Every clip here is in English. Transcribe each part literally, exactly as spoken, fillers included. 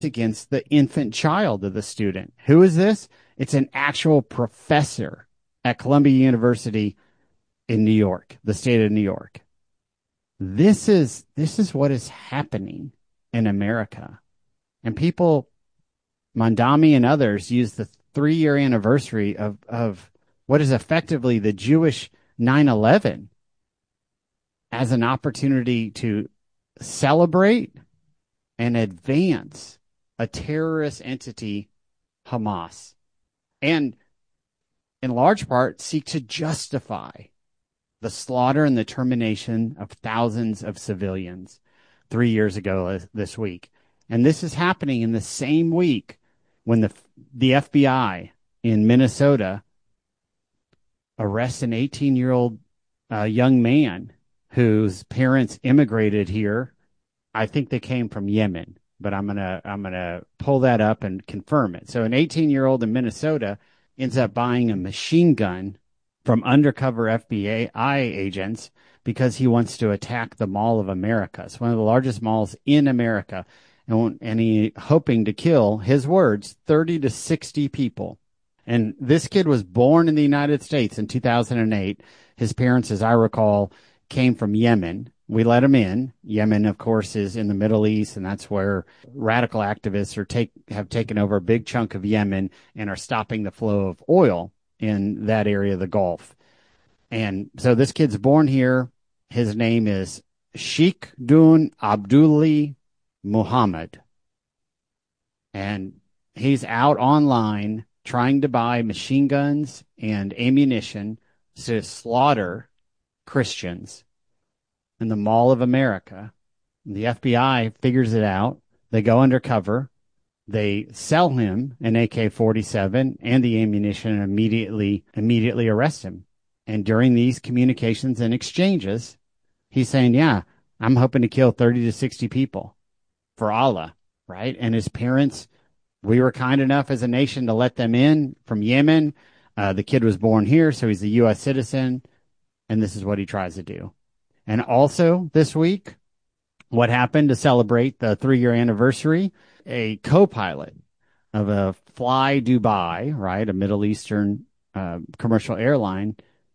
against the infant child of the student. Who is this? It's an actual professor at Columbia University in New York, the state of New York. This is this is what is happening in America. And people, Mondami and others, use the three-year anniversary of, of what is effectively the Jewish nine eleven as an opportunity to celebrate and advance a terrorist entity, Hamas, and in large part seek to justify the slaughter and the termination of thousands of civilians three years ago this week. And this is happening in the same week when the the F B I in Minnesota arrests an eighteen-year-old uh, young man whose parents immigrated here. I think they came from Yemen, but I'm gonna I'm gonna pull that up and confirm it. So an eighteen-year-old in Minnesota ends up buying a machine gun from undercover F B I agents because he wants to attack the Mall of America. It's one of the largest malls in America. And, and he hoping to kill, his words, thirty to sixty people. And this kid was born in the United States in two thousand eight. His parents, as I recall, came from Yemen. We let him in. Yemen, of course, is in the Middle East, and that's where radical activists are take, have taken over a big chunk of Yemen and are stopping the flow of oil in that area of the Gulf. And so this kid's born here. His name is Sheikh Dun Abdulli Muhammad. And he's out online trying to buy machine guns and ammunition to slaughter Christians in the Mall of America. The F B I figures it out. They go undercover. They sell him an A K forty-seven and the ammunition and immediately, immediately arrest him. And during these communications and exchanges, he's saying, yeah, I'm hoping to kill thirty to sixty people for Allah, right? And his parents, we were kind enough as a nation to let them in from Yemen. Uh, the kid was born here, so he's a U S citizen. And this is what he tries to do. And also this week, what happened to celebrate the three-year anniversary? A co-pilot of a Fly Dubai, right, a Middle Eastern uh, commercial airline,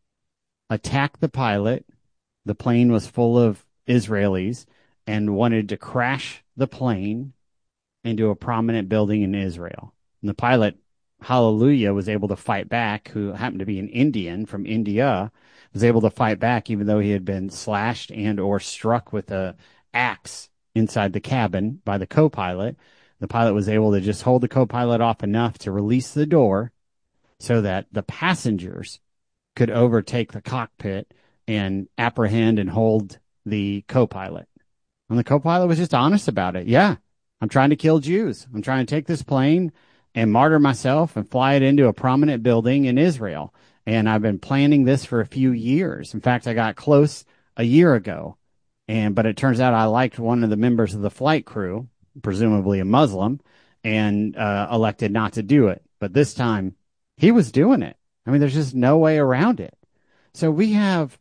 attacked the pilot. The plane was full of Israelis and wanted to crash the plane into a prominent building in Israel. And the pilot, hallelujah, was able to fight back, who happened to be an Indian from India, was able to fight back even though he had been slashed and or struck with a axe inside the cabin by the co-pilot. The pilot was able to just hold the co-pilot off enough to release the door so that the passengers could overtake the cockpit and apprehend and hold the co-pilot. And the co-pilot was just honest about it. Yeah, I'm trying to kill Jews. I'm trying to take this plane and martyr myself and fly it into a prominent building in Israel. And I've been planning this for a few years. In fact, I got close a year ago. And but it turns out I liked one of the members of the flight crew, presumably a Muslim, and uh, elected not to do it. But this time, he was doing it. I mean, there's just no way around it. So we have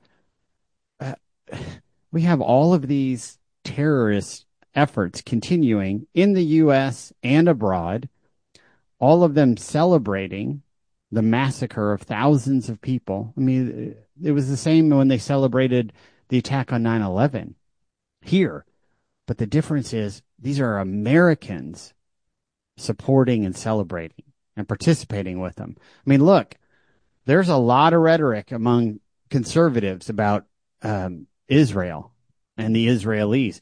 uh, we have all of these terrorist efforts continuing in the U S and abroad, all of them celebrating the massacre of thousands of people. I mean, it was the same when they celebrated the attack on nine eleven here. But the difference is these are Americans supporting and celebrating and participating with them. I mean, look, there's a lot of rhetoric among conservatives about um, Israel and the Israelis.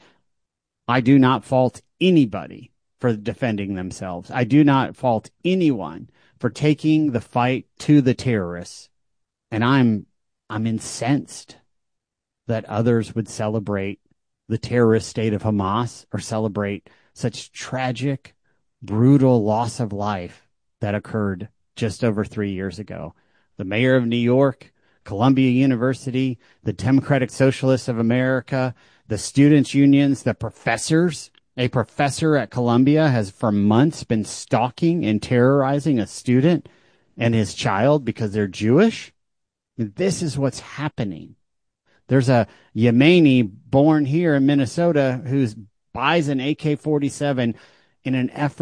I do not fault anybody for defending themselves. I do not fault anyone for taking the fight to the terrorists. And I'm I'm incensed that others would celebrate the terrorist state of Hamas or celebrate such tragic, brutal loss of life that occurred just over three years ago. The mayor of New York, Columbia University, the Democratic Socialists of America, the students' unions, the professors. A professor at Columbia has for months been stalking and terrorizing a student and his child because they're Jewish. This is what's happening. There's a Yemeni born here in Minnesota who buys an A K forty-seven in an effort